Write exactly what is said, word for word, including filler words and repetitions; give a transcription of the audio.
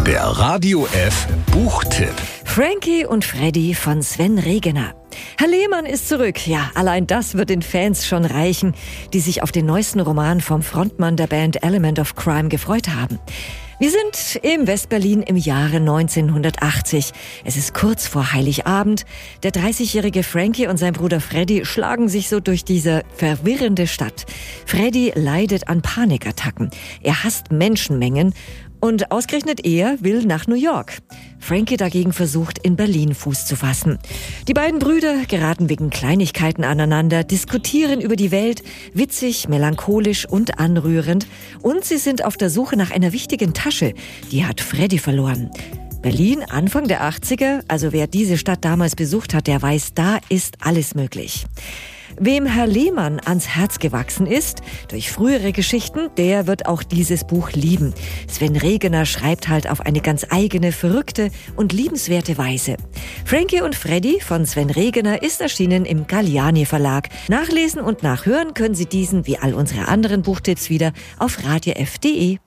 Der Radio F Buchtipp. Frankie und Freddy von Sven Regener. Herr Lehmann ist zurück. Ja, allein das wird den Fans schon reichen, die sich auf den neuesten Roman vom Frontmann der Band Element of Crime gefreut haben. Wir sind im Westberlin im Jahre neunzehnhundertachtzig. Es ist kurz vor Heiligabend. Der dreißigjährige Frankie und sein Bruder Freddy schlagen sich so durch diese verwirrende Stadt. Freddy leidet an Panikattacken. Er hasst Menschenmengen. Und ausgerechnet er will nach New York. Frankie dagegen versucht, in Berlin Fuß zu fassen. Die beiden Brüder geraten wegen Kleinigkeiten aneinander, diskutieren über die Welt, witzig, melancholisch und anrührend. Und sie sind auf der Suche nach einer wichtigen Tasche. Die hat Freddy verloren. Berlin, Anfang der achtziger, also wer diese Stadt damals besucht hat, der weiß, da ist alles möglich. Wem Herr Lehmann ans Herz gewachsen ist, durch frühere Geschichten, der wird auch dieses Buch lieben. Sven Regener schreibt halt auf eine ganz eigene, verrückte und liebenswerte Weise. Frankie und Freddy von Sven Regener ist erschienen im Galliani Verlag. Nachlesen und nachhören können Sie diesen wie all unsere anderen Buchtipps wieder auf radio f punkt de.